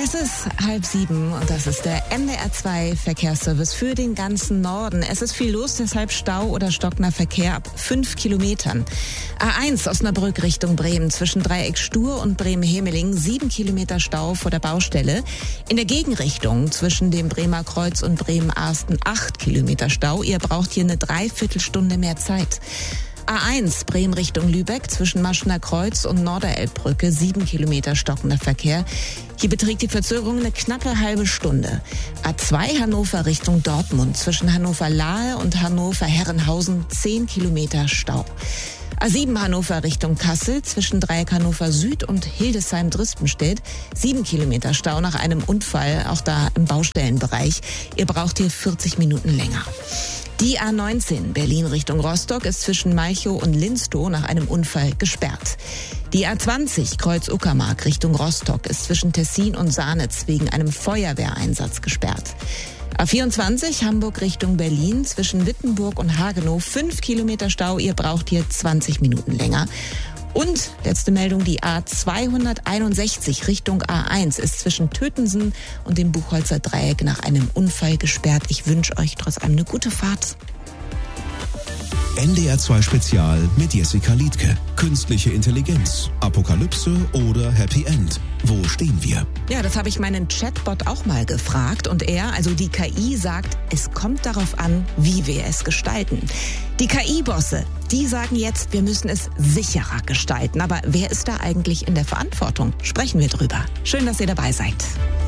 Es ist 6:30 und das ist der NDR2 Verkehrsservice für den ganzen Norden. Es ist viel los, deshalb Stau oder stockender Verkehr ab 5 Kilometern. A1 Osnabrück Richtung Bremen zwischen Dreieck Stur und Bremen-Hemeling 7 Kilometer Stau vor der Baustelle. In der Gegenrichtung zwischen dem Bremer Kreuz und Bremen-Arsten 8 Kilometer Stau. Ihr braucht hier eine Dreiviertelstunde mehr Zeit. A1 Bremen Richtung Lübeck zwischen Maschener Kreuz und Norderelbbrücke 7 Kilometer stockender Verkehr. Hier beträgt die Verzögerung eine knappe halbe Stunde. A2 Hannover Richtung Dortmund zwischen Hannover-Lahe und Hannover-Herrenhausen 10 Kilometer Stau. A7 Hannover Richtung Kassel zwischen Dreieck Hannover Süd und Hildesheim-Drispenstedt 7 Kilometer Stau nach einem Unfall, auch da im Baustellenbereich. Ihr braucht hier 40 Minuten länger. Die A19 Berlin Richtung Rostock ist zwischen Malchow und Linstow nach einem Unfall gesperrt. Die A20 Kreuz-Uckermark Richtung Rostock ist zwischen Tessin und Sarnitz wegen einem Feuerwehreinsatz gesperrt. A24 Hamburg Richtung Berlin zwischen Wittenburg und Hagenow 5 Kilometer Stau. Ihr braucht hier 20 Minuten länger. Und letzte Meldung, die A261 Richtung A1 ist zwischen Tötensen und dem Buchholzer Dreieck nach einem Unfall gesperrt. Ich wünsche euch trotz allem eine gute Fahrt. NDR2 Spezial mit Jessica Liedtke. Künstliche Intelligenz, Apokalypse oder Happy End? Wo stehen wir? Ja, das habe ich meinen Chatbot auch mal gefragt. Und er, also die KI, sagt, es kommt darauf an, wie wir es gestalten. Die KI-Bosse, die sagen jetzt, wir müssen es sicherer gestalten. Aber wer ist da eigentlich in der Verantwortung? Sprechen wir drüber. Schön, dass ihr dabei seid.